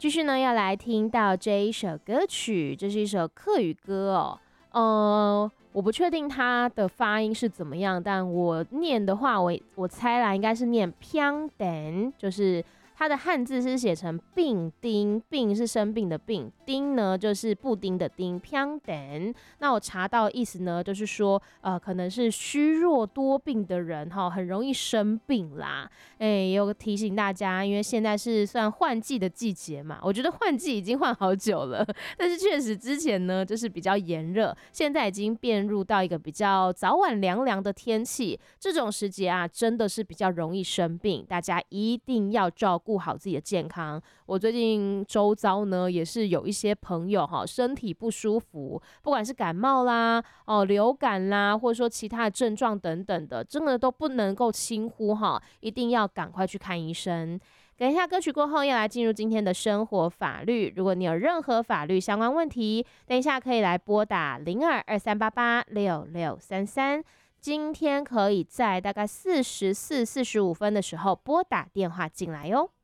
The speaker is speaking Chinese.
继续呢，要来听到这一首歌曲，这是一首客语歌哦。我不确定它的发音是怎么样，但我念的话，我猜啦，应该是念 piang den， 就是它的汉字是写成病丁，病是生病的病，丁呢就是布丁的丁 piang den。那我查到意思呢，就是说可能是虚弱多病的人哈，很容易生病啦。也有个提醒大家，因为现在是算换季的季节嘛，我觉得换季已经换好久了，但是确实之前呢就是比较炎热，现在已经变入到一个比较早晚凉凉的天气，这种时节啊，真的是比较容易生病，大家一定要照顾好自己的健康。我最近周遭呢也是有一些朋友身体不舒服，不管是感冒啦、流感啦，或者说其他的症状等等的，真的都不能够轻忽一定要赶快去看医生。等一下歌曲过后，要来进入今天的生活法律。如果你有任何法律相关问题，等一下可以来拨打0223886633。今天可以在大概44、45分的时候拨打电话进来哦。